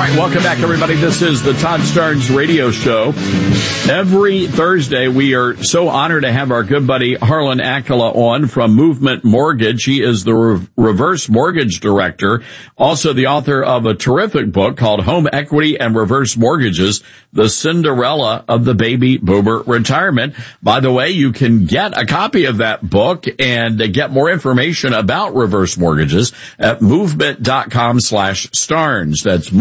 right, welcome back, everybody. This is the Todd Starnes Radio Show. Every Thursday, we are so honored to have our good buddy Harlan Akela on from Movement Mortgage. He is the reverse mortgage director, also the author of a terrific book called Home Equity and Reverse Mortgages, the Cinderella of the Baby Boomer Retirement. By the way, you can get a copy of that book and get more information about reverse mortgages at movement.com/Starnes. That's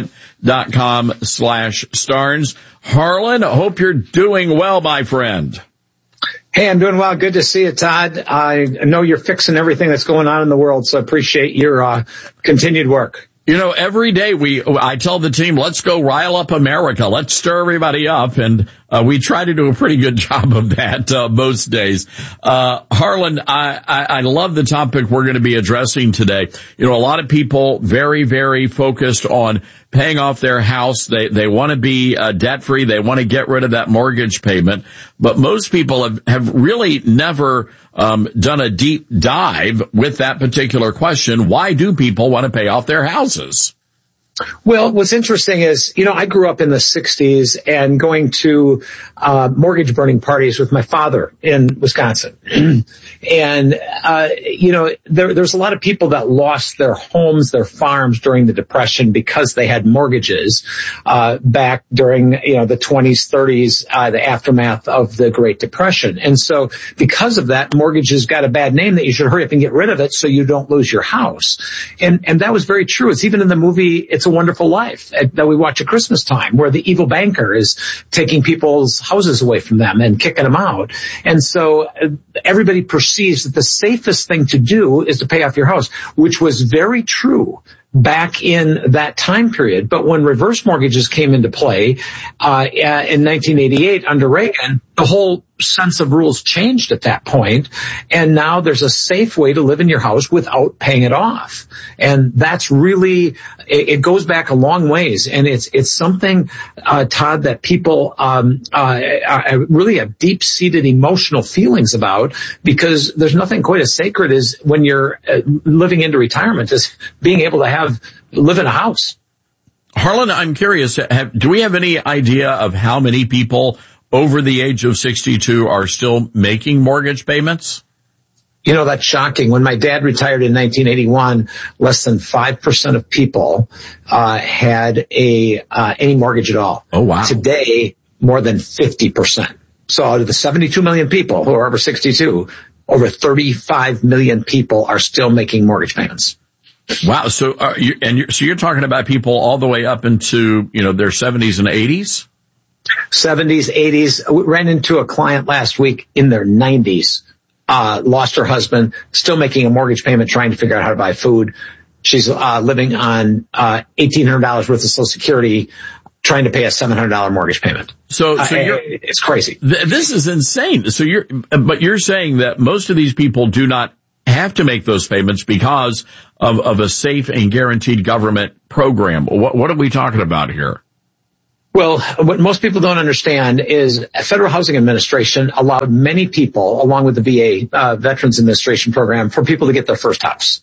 movement.com/Starnes. Harlan, I hope you're doing well, my friend. Hey, I'm doing well. Good to see you, Todd. I know you're fixing everything that's going on in the world, so I appreciate your continued work. You know, every day I tell the team, let's go rile up America. Let's stir everybody up. And, we try to do a pretty good job of that, most days. Harlan, I love the topic we're going to be addressing today. You know, a lot of people very, very focused on paying off their house. They want to be debt free. They want to get rid of that mortgage payment. But most people have really never done a deep dive with that particular question. Why do people want to pay off their houses? Well, what's interesting is, you know, I grew up in the 60s and going to mortgage burning parties with my father in Wisconsin. And, you know, there's a lot of people that lost their homes, their farms during the Depression because they had mortgages back during, you know, the 20s, 30s, the aftermath of the Great Depression. And so because of that, mortgages got a bad name that you should hurry up and get rid of it so you don't lose your house. And that was very true. It's even in the movie It's a Wonderful Life that we watch at Christmas time, where the evil banker is taking people's houses away from them and kicking them out. And so everybody perceives that the safest thing to do is to pay off your house, which was very true back in that time period. But when reverse mortgages came into play in 1988 under Reagan, the whole sense of rules changed at that point. And now there's a safe way to live in your house without paying it off. And that's really, it goes back a long ways. And it's something, Todd, that people really have deep-seated emotional feelings about, because there's nothing quite as sacred as when you're living into retirement as being able to live in a house. Harlan, I'm curious, do we have any idea of how many people over the age of 62 are still making mortgage payments? You know, that's shocking. When my dad retired in 1981, less than 5% of people had any mortgage at all. Oh, wow. Today, more than 50%. So out of the 72 million people who are over 62, over 35 million people are still making mortgage payments. Wow. So you're talking about people all the way up into, you know, their 70s and 80s? 70s, 80s. We ran into a client last week in their 90s, lost her husband, still making a mortgage payment, trying to figure out how to buy food. She's living on $1,800 worth of Social Security, trying to pay a $700 mortgage payment. So it's crazy. This is insane. So you're saying that most of these people do not have to make those payments because of a safe and guaranteed government program. What are we talking about here? Well, what most people don't understand is Federal Housing Administration allowed many people, along with the VA, Veterans Administration program, for people to get their first house.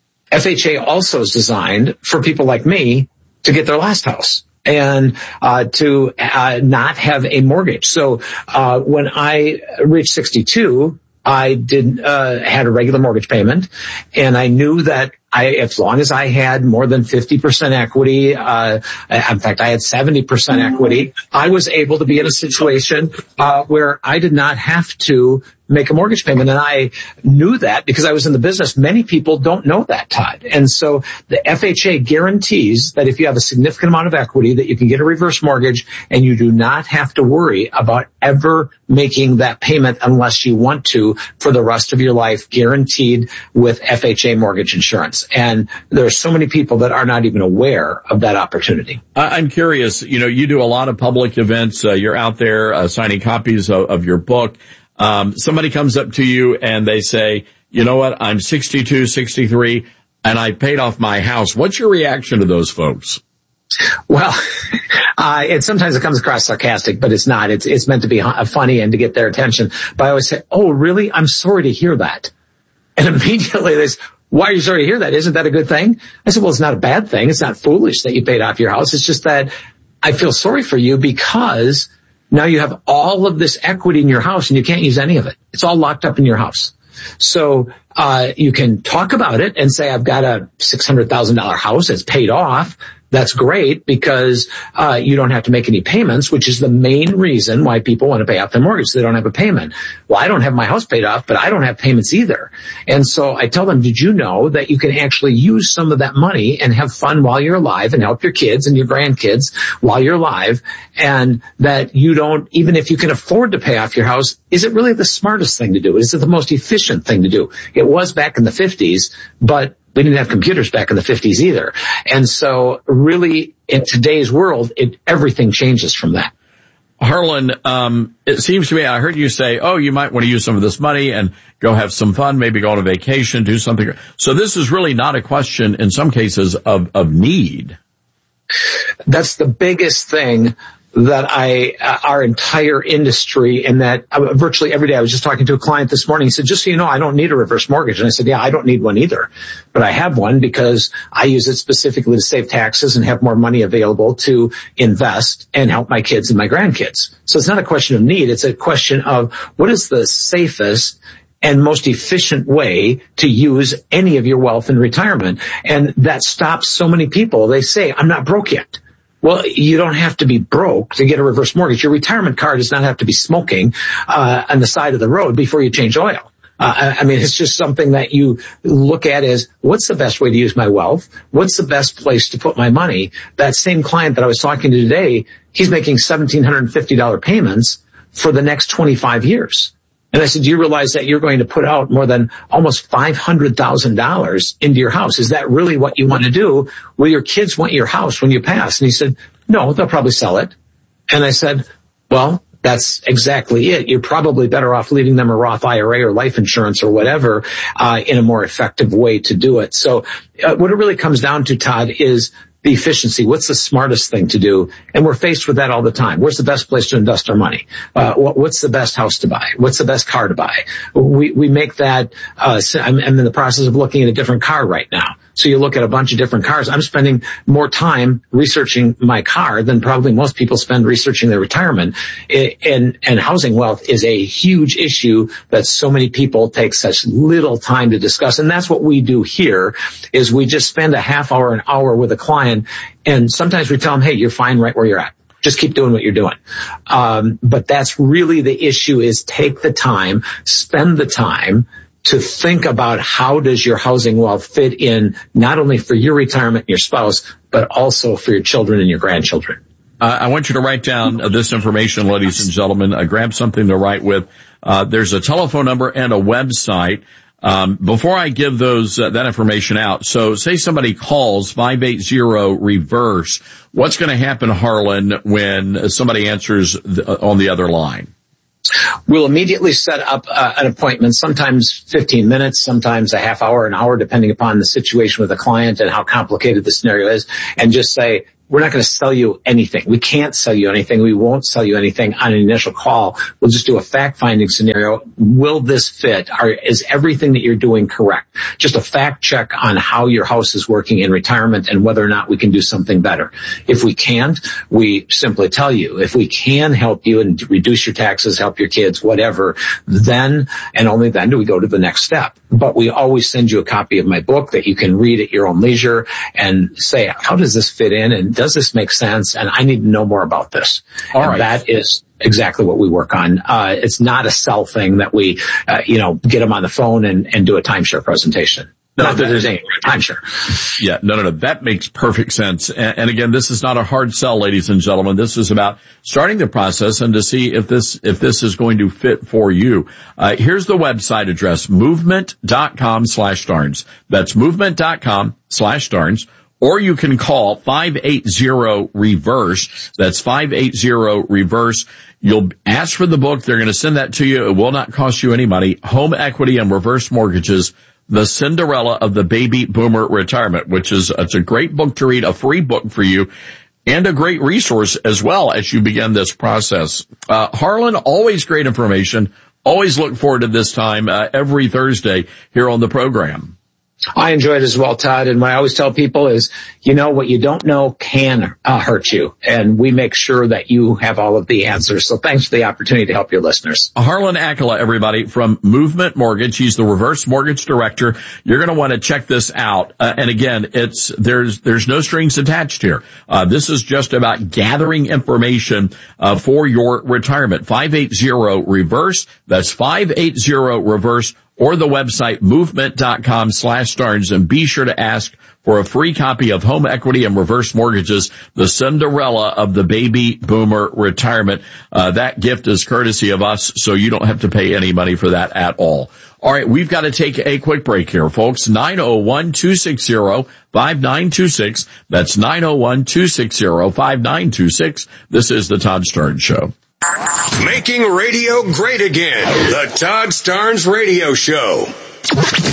FHA also is designed for people like me to get their last house and to not have a mortgage. So when I reached 62, I had a regular mortgage payment, and I knew that as long as I had more than 50% equity, in fact, I had 70% equity, I was able to be in a situation where I did not have to make a mortgage payment. And I knew that because I was in the business. Many people don't know that, Todd. And so the FHA guarantees that if you have a significant amount of equity, that you can get a reverse mortgage, and you do not have to worry about ever making that payment unless you want to for the rest of your life, guaranteed with FHA mortgage insurance. And there are so many people that are not even aware of that opportunity. I'm curious, you know, you do a lot of public events. You're out there signing copies of your book. Somebody comes up to you and they say, you know what, I'm 62, 63, and I paid off my house. What's your reaction to those folks? Well, sometimes it comes across sarcastic, but it's not. It's meant to be funny and to get their attention. But I always say, oh, really? I'm sorry to hear that. And immediately they say, why are you sorry to hear that? Isn't that a good thing? I said, well, it's not a bad thing. It's not foolish that you paid off your house. It's just that I feel sorry for you because now you have all of this equity in your house and you can't use any of it. It's all locked up in your house. So, you can talk about it and say, I've got a $600,000 house. It's paid off. That's great because you don't have to make any payments, which is the main reason why people want to pay off their mortgage. So they don't have a payment. Well, I don't have my house paid off, but I don't have payments either. And so I tell them, did you know that you can actually use some of that money and have fun while you're alive and help your kids and your grandkids while you're alive, and that you don't, even if you can afford to pay off your house, is it really the smartest thing to do? Is it the most efficient thing to do? It was back in the 50s, but we didn't have computers back in the 50s either. And so really in today's world, everything changes from that. Harlan, it seems to me, I heard you say, oh, you might want to use some of this money and go have some fun, maybe go on a vacation, do something. So this is really not a question in some cases of need. That's the biggest thing that our entire industry, and that virtually every day. I was just talking to a client this morning. He said, just so you know, I don't need a reverse mortgage. And I said, yeah, I don't need one either. But I have one because I use it specifically to save taxes and have more money available to invest and help my kids and my grandkids. So it's not a question of need. It's a question of what is the safest and most efficient way to use any of your wealth in retirement. And that stops so many people. They say, I'm not broke yet. Well, you don't have to be broke to get a reverse mortgage. Your retirement card does not have to be smoking on the side of the road before you change oil. I mean, it's just something that you look at as, what's the best way to use my wealth? What's the best place to put my money? That same client that I was talking to today, he's making $1,750 payments for the next 25 years. And I said, do you realize that you're going to put out more than almost $500,000 into your house? Is that really what you want to do? Will your kids want your house when you pass? And he said, no, they'll probably sell it. And I said, well, that's exactly it. You're probably better off leaving them a Roth IRA or life insurance or whatever, in a more effective way to do it. So what it really comes down to, Todd, is the efficiency. What's the smartest thing to do? And we're faced with that all the time. Where's the best place to invest our money? What's the best house to buy? What's the best car to buy? We make that, I'm in the process of looking at a different car right now. So you look at a bunch of different cars. I'm spending more time researching my car than probably most people spend researching their retirement. And housing wealth is a huge issue that so many people take such little time to discuss. And that's what we do here, is we just spend a half hour, an hour with a client. And sometimes we tell them, hey, you're fine right where you're at. Just keep doing what you're doing. But that's really the issue, is take the time, spend the time to think about how does your housing wealth fit in, not only for your retirement and your spouse, but also for your children and your grandchildren. I want you to write down this information, ladies and gentlemen. Grab something to write with. There's a telephone number and a website. Before I give that information out, so say somebody calls 580-REVERSE. What's going to happen, Harlan, when somebody answers on the other line? We'll immediately set up an appointment, sometimes 15 minutes, sometimes a half hour, an hour, depending upon the situation with the client and how complicated the scenario is, and just say, we're not going to sell you anything. We can't sell you anything. We won't sell you anything on an initial call. We'll just do a fact-finding scenario. Will this fit? Is everything that you're doing correct? Just a fact check on how your house is working in retirement and whether or not we can do something better. If we can't, we simply tell you. If we can help you and reduce your taxes, help your kids, whatever, then and only then do we go to the next step. But we always send you a copy of my book that you can read at your own leisure and say, how does this fit in? And does this make sense? And I need to know more about this. All right. That is exactly what we work on. It's not a sell thing that we, get them on the phone and do a timeshare presentation. Not that there's any timeshare. Yeah, no. That makes perfect sense. And again, this is not a hard sell, ladies and gentlemen. This is about starting the process and to see if this is going to fit for you. Here's the website address, movement.com/Starnes. That's movement.com/Starnes. Or you can call 580-REVERSE. That's 580-REVERSE. You'll ask for the book. They're going to send that to you. It will not cost you any money. Home Equity and Reverse Mortgages, The Cinderella of the Baby Boomer Retirement, it's a great book to read, a free book for you, and a great resource as well as you begin this process. Harlan, always great information. Always look forward to this time every Thursday here on the program. I enjoyed it as well, Todd. And what I always tell people is, what you don't know can hurt you. And we make sure that you have all of the answers. So thanks for the opportunity to help your listeners. Harlan Akela, everybody, from Movement Mortgage. He's the reverse mortgage director. You're going to want to check this out. And again, there's no strings attached here. This is just about gathering information, for your retirement. 580-REVERSE. That's 580-REVERSE. Or the website movement.com/Starnes, and be sure to ask for a free copy of Home Equity and Reverse Mortgages, the Cinderella of the baby boomer retirement. That gift is courtesy of us, so you don't have to pay any money for that at all. All right, we've got to take a quick break here, folks. 901-260-5926. That's 901-260-5926. This is the Todd Starnes Show. Making radio great again. The Todd Starnes Radio Show.